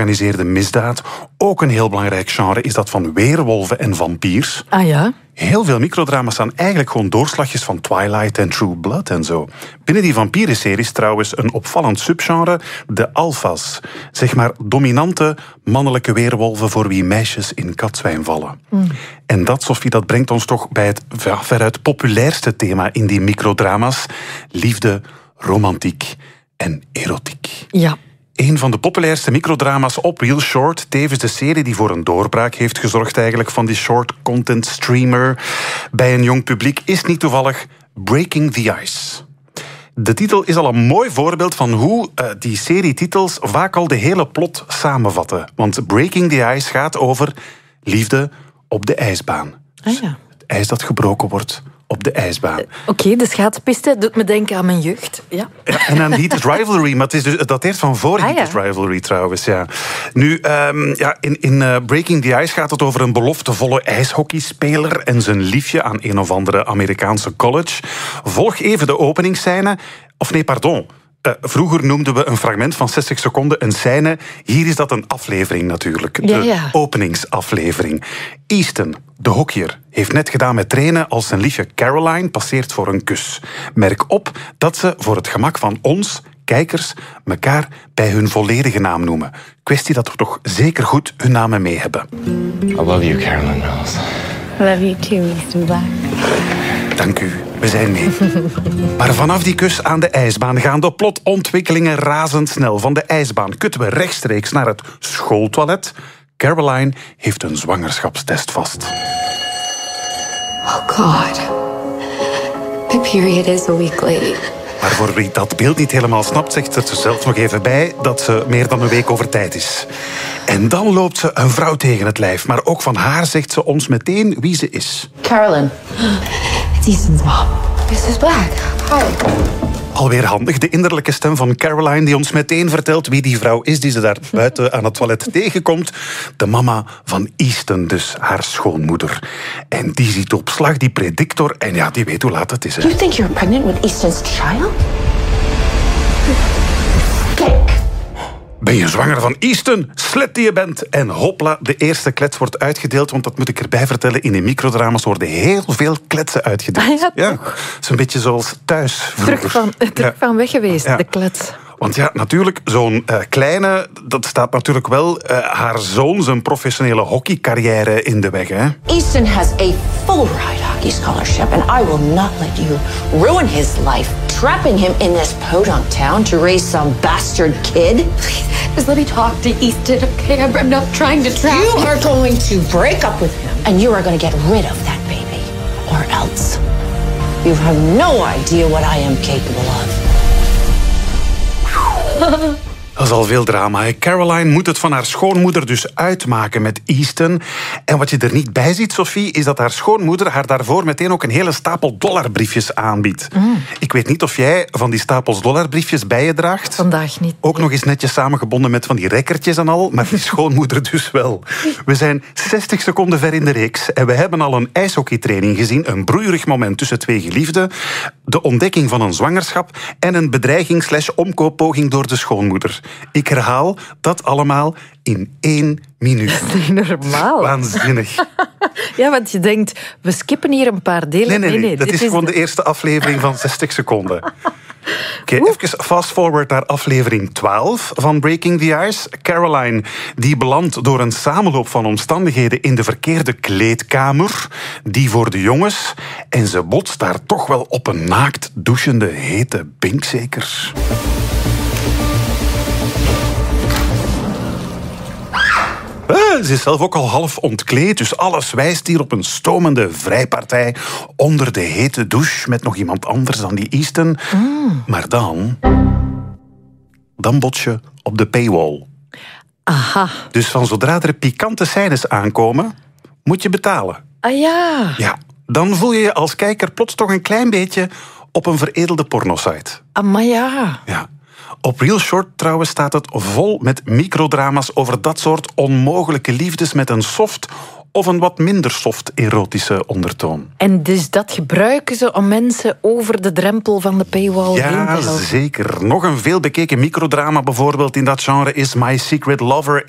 georganiseerde misdaad. Ook een heel belangrijk genre is dat van weerwolven en vampiers. Ah ja? Heel veel microdrama's staan eigenlijk gewoon doorslagjes van Twilight en True Blood en zo. Binnen die vampierenseries trouwens een opvallend subgenre, de alfa's. Zeg maar dominante mannelijke weerwolven voor wie meisjes in katzwijn vallen. En dat, Sophie, dat brengt ons toch bij het veruit populairste thema in die microdrama's. Liefde, romantiek en erotiek. Ja. Een van de populairste microdrama's op Real Short, tevens de serie die voor een doorbraak heeft gezorgd eigenlijk van die short content streamer bij een jong publiek, is niet toevallig Breaking the Ice. De titel is al een mooi voorbeeld van hoe die serietitels vaak al de hele plot samenvatten. Want Breaking the Ice gaat over liefde op de ijsbaan. Ah ja. Het ijs dat gebroken wordt op de ijsbaan. Oké, de schaatspiste doet me denken aan mijn jeugd. Ja. Ja, en aan Heated Rivalry, maar het dateert van voor Heated Rivalry trouwens. Ja. Nu, in Breaking the Ice gaat het over een beloftevolle ijshockeyspeler en zijn liefje aan een of andere Amerikaanse college. Volg even de openingsscène. Of nee, pardon. Vroeger noemden we een fragment van 60 seconden een scène. Hier is dat een aflevering natuurlijk. De openingsaflevering. Easton, de hockeyer, heeft net gedaan met trainen als zijn liefje Caroline passeert voor een kus. Merk op dat ze voor het gemak van ons, kijkers, elkaar bij hun volledige naam noemen. Kwestie dat we toch zeker goed hun namen mee hebben. I love you, Caroline Mills. I love you too, Easton Black. Dank u, we zijn mee. Maar vanaf die kus aan de ijsbaan gaan de plotontwikkelingen razendsnel. Van de ijsbaan kutten we rechtstreeks naar het schooltoilet. Caroline heeft een zwangerschapstest vast. Oh God. My period is a week late. Maar voor wie dat beeld niet helemaal snapt, zegt ze er zelf nog even bij dat ze meer dan een week over tijd is. En dan loopt ze een vrouw tegen het lijf. Maar ook van haar zegt ze ons meteen wie ze is. Carolyn. It's Easton's mom. Mrs. Black. Hi. Alweer handig, de innerlijke stem van Caroline die ons meteen vertelt wie die vrouw is die ze daar buiten aan het toilet tegenkomt. De mama van Easton, dus haar schoonmoeder. En die ziet op slag die predictor en ja, die weet hoe laat het is. Hè. You think you're pregnant with Easton's child? Kijk. Ben je zwanger van Easton? Slet die je bent. En hopla, de eerste klets wordt uitgedeeld. Want dat moet ik erbij vertellen, in de microdrama's worden heel veel kletsen uitgedeeld. Ah, ja, toch? Het is een beetje zoals thuis vroeger. Terug van weg geweest, Ja. de klets. Want ja, natuurlijk, zo'n kleine, dat staat natuurlijk wel haar zoon zijn professionele hockeycarrière in de weg. Hè? Easton has a full ride hockey scholarship, and I will not let you ruin his life, trapping him in this podunk town to raise some bastard kid. Please, just let me talk to Easton, okay? I'm not trying to trap You him. are going to break up with him, and you are going to get rid of that baby, or else you have no idea what I am capable of. Dat is al veel drama. Hè? Caroline moet het van haar schoonmoeder dus uitmaken met Easton. En wat je er niet bij ziet, Sophie, is dat haar schoonmoeder haar daarvoor meteen ook een hele stapel dollarbriefjes aanbiedt. Ik weet niet of jij van die stapels dollarbriefjes bij je draagt. Vandaag niet. Ook nog eens netjes samengebonden met van die rekkertjes en al, maar die schoonmoeder dus wel. We zijn 60 seconden ver in de reeks en we hebben al een ijshockeytraining gezien, een broeierig moment tussen twee geliefden, de ontdekking van een zwangerschap en een bedreiging/omkooppoging door de schoonmoeder. Ik herhaal, dat allemaal in 1 minuut. Dat is niet normaal. Waanzinnig. Ja, want je denkt, we skippen hier een paar delen. Nee, dat dit is gewoon de eerste aflevering van 60 seconden. Oké, even fast forward naar aflevering 12 van Breaking the Ice. Caroline die belandt door een samenloop van omstandigheden in de verkeerde kleedkamer, die voor de jongens, en ze botst daar toch wel op een naakt douchende hete Bink zeker. Ze is zelf ook al half ontkleed, dus alles wijst hier op een stomende vrijpartij onder de hete douche met nog iemand anders dan die Easton. Maar dan bots je op de paywall. Aha. Dus van zodra er pikante scènes aankomen, moet je betalen. Ah ja. Ja, dan voel je je als kijker plots toch een klein beetje op een veredelde pornosite. Ah, maar ja. Ja. Op Real Short trouwens staat het vol met microdrama's over dat soort onmogelijke liefdes met een soft of een wat minder soft erotische ondertoon. En dus dat gebruiken ze om mensen over de drempel van de paywall heen te Ja, helpen. zeker. Nog een veel bekeken microdrama bijvoorbeeld in dat genre is My Secret Lover